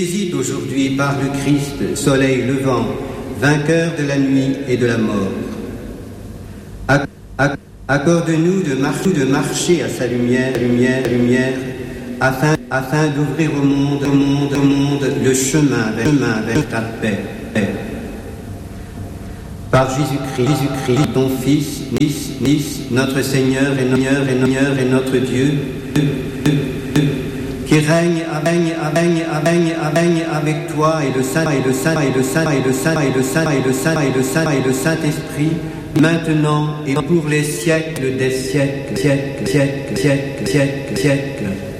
Visite aujourd'hui par le Christ, soleil levant, vainqueur de la nuit et de la mort. Accorde-nous de marcher à sa lumière, afin d'ouvrir au monde le chemin vers ta paix. Par Jésus-Christ, ton Fils, notre Seigneur et notre Dieu, qui règne avec toi et le Saint-Esprit, maintenant et pour les siècles des siècles.